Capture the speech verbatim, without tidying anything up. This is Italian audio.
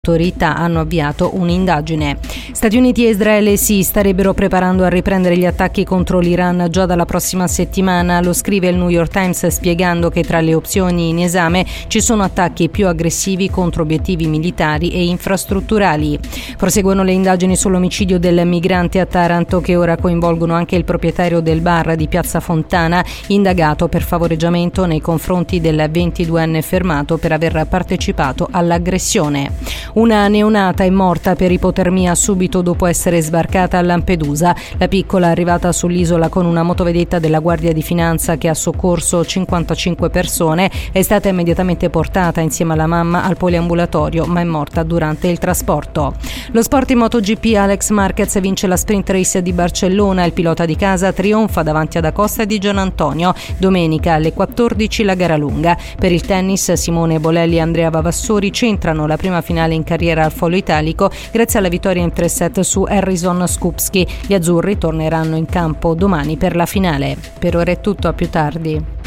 autorità hanno avviato un'indagine. Stati Uniti e Israele si starebbero preparando a riprendere gli attacchi contro l'Iran già dalla prossima settimana, lo scrive il New York Times spiegando che tra le opzioni in esame ci sono attacchi più aggressivi contro obiettivi militari e infrastrutturali. Proseguono le indagini sull'omicidio del migrante a Taranto che ora coinvolgono anche il proprietario del bar di Piazza Fontana, indagato per favoreggiamento nei confronti del ventiduenne fermato per aver partecipato all'aggressione. Una neonata è morta per ipotermia subito dopo essere sbarcata a Lampedusa. La piccola, arrivata sull'isola con una motovedetta della Guardia di Finanza che ha soccorso cinquantacinque persone, è stata immediatamente portata insieme alla mamma al poliambulatorio, ma è morta durante il trasporto. Lo sport in MotoGP, Alex Marquez vince la sprint race di Barcellona, il pilota di casa trionfa davanti ad Acosta e Di Giannantonio. Domenica alle quattordici la gara lunga. Per il tennis, Simone Bolelli e Andrea Vavassori centrano la prima finale in carriera al Foro Italico grazie alla vittoria in tre set su Harrison Skupski. Gli azzurri torneranno in campo domani per la finale. Per ora è tutto, a più tardi.